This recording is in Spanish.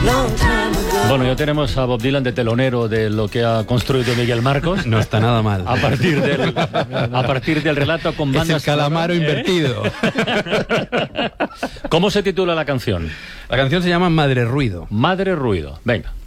Bueno, ya tenemos a Bob Dylan de telonero de lo que ha construido Miguel Marcos. No está nada mal. A partir del relato con bandas... Es el calamaro invertido. ¿Cómo se titula la canción? La canción se llama Madre Ruido. Madre Ruido. Venga.